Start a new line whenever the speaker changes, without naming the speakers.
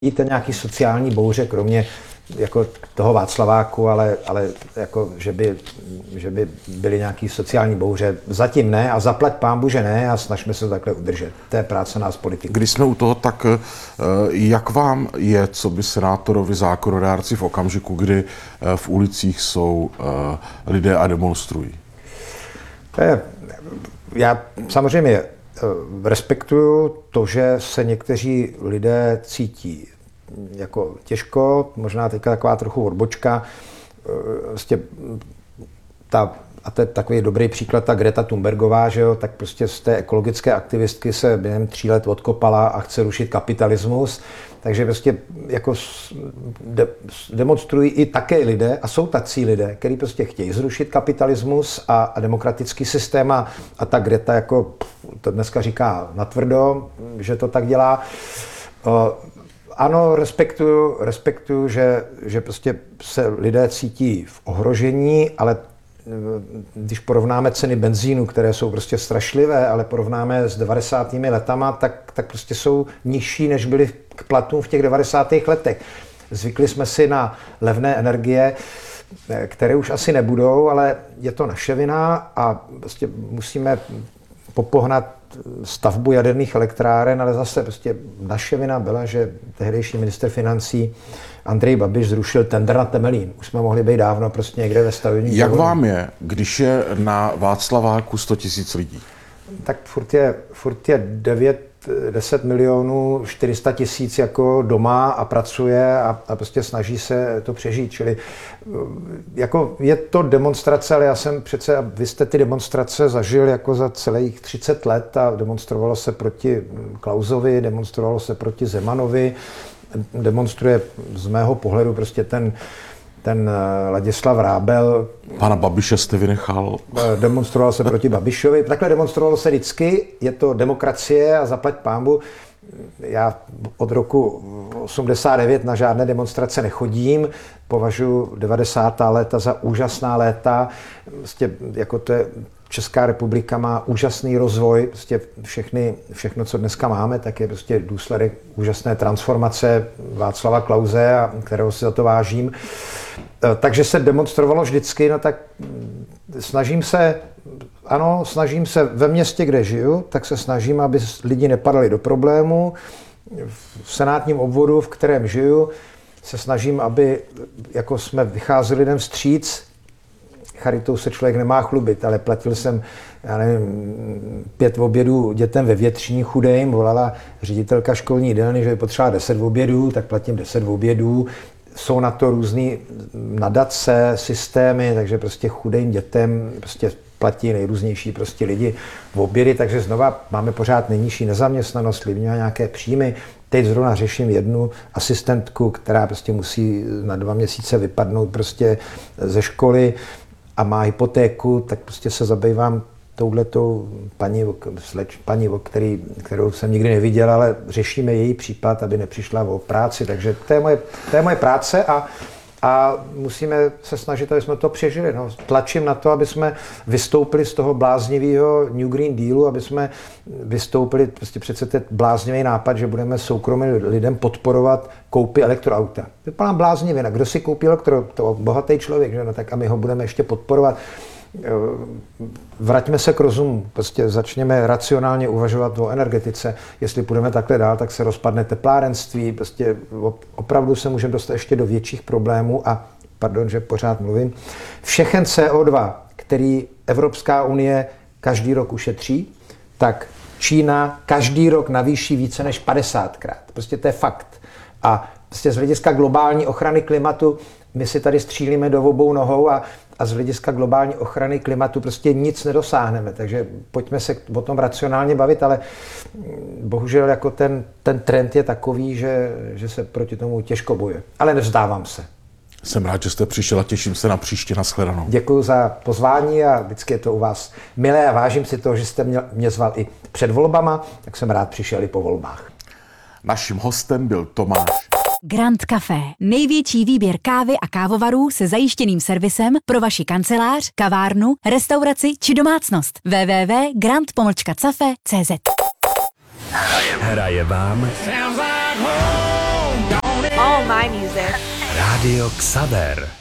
Vidíte nějaký sociální bouře, kromě jako toho Václaváku, ale jako, že by byly nějaký sociální bouře. Zatím ne a zaplať pánbu, že ne a snažíme se to takhle udržet. To je práce nás politiků.
Když jsme u toho, tak jak vám je, co by senátorovi zákonodárci v okamžiku, kdy v ulicích jsou lidé a demonstrují?
Já samozřejmě respektuju to, že se někteří lidé cítí jako těžko, možná teďka taková trochu odbočka, vlastně a to je takový dobrý příklad, ta Greta Thunbergová, že jo, tak prostě z té ekologické aktivistky se během 3 let odkopala a chce rušit kapitalismus, takže prostě jako demonstrují i také lidé, a jsou tací lidé, kteří prostě chtějí zrušit kapitalismus a demokratický systém a ta Greta jako to dneska říká natvrdo, že to tak dělá. Ano, respektuju, že prostě se lidé cítí v ohrožení, ale když porovnáme ceny benzínu, které jsou prostě strašlivé, ale porovnáme s 90. letama, tak prostě jsou nižší, než byly k platům v těch 90. letech. Zvykli jsme si na levné energie, které už asi nebudou, ale je to naše vina a prostě musíme popohnat stavbu jaderných elektráren, ale zase prostě naše vina byla, že tehdejší ministr financí Andrej Babiš zrušil tendr na Temelín. Už jsme mohli být dávno prostě někde ve stavebním
Jak
povodu.
vám je, když je na Václaváku 100 000 lidí?
Tak furt je 10 milionů 400 000 jako doma a pracuje a prostě snaží se to přežít. Čili jako je to demonstrace, ale já jsem přece, vy jste ty demonstrace zažil jako za celých 30 let a demonstrovalo se proti Klausovi, demonstrovalo se proti Zemanovi, demonstruje z mého pohledu prostě ten Ladislav Rábel.
Pana Babiše jste vynechal.
Demonstroval se proti Babišovi. Takhle demonstrovalo se vždycky. Je to demokracie a zaplať pánbu. Já od roku 89 na žádné demonstrace nechodím. Považuji 90. léta za úžasná léta. Prostě jako to je, Česká republika má úžasný rozvoj. Prostě všechno, co dneska máme, tak je prostě důsledek úžasné transformace Václava Klause, a kterého si za to vážím. Takže se demonstrovalo vždycky, no tak snažím se ve městě, kde žiju, tak se snažím, aby lidi nepadali do problému. V senátním obvodu, v kterém žiju, se snažím, aby jako jsme vycházeli lidem vstříc. Charitou se člověk nemá chlubit, ale platil jsem, 5 obědů dětem ve Větříní chudejm, volala ředitelka školní jídelny, že je potřeba 10 obědů, tak platím 10 obědů. Jsou na to různý nadace, systémy, takže prostě chudým dětem prostě platí nejrůznější prostě lidi v obědy, takže znova máme pořád nejnižší nezaměstnanost, lidi má nějaké příjmy. Teď zrovna řeším jednu asistentku, která prostě musí na 2 měsíce vypadnout prostě ze školy a má hypotéku, tak prostě se zabývám touhletou paní, kterou jsem nikdy neviděl, ale řešíme její případ, aby nepřišla o práci. Takže to je moje práce a musíme se snažit, aby jsme to přežili. No. Tlačím na to, aby jsme vystoupili z toho bláznivého New Green Dealu, aby jsme vystoupili, prostě přece ten bláznivý nápad, že budeme soukromým lidem podporovat koupy elektroauta. To je plná bláznivina. Kdo si koupí to bohatý člověk, že? No, tak a my ho budeme ještě podporovat. Vraťme se k rozumu, prostě začněme racionálně uvažovat o energetice. Jestli půjdeme takhle dál, tak se rozpadne teplárenství, prostě opravdu se můžeme dostat ještě do větších problémů a, pardon, že pořád mluvím, všechen CO2, který Evropská unie každý rok ušetří, tak Čína každý rok navýší více než 50krát. Prostě to je fakt. A prostě z hlediska globální ochrany klimatu my si tady střílíme do obou nohou a z hlediska globální ochrany klimatu prostě nic nedosáhneme. Takže pojďme se o tom racionálně bavit, ale bohužel jako ten trend je takový, že se proti tomu těžko bojuje. Ale nevzdávám se.
Jsem rád, že jste přišel a těším se na příště. Nashledanou.
Děkuji za pozvání a vždycky je to u vás milé a vážím si toho, že jste mě zval i před volbama, tak jsem rád přišel i po volbách.
Naším hostem byl Tomáš
Grand Café. Největší výběr kávy a kávovarů se zajištěným servisem pro vaši kancelář, kavárnu, restauraci či domácnost. www.grand-cafe.cz
Hraje vám all my music.
Rádio Xaver.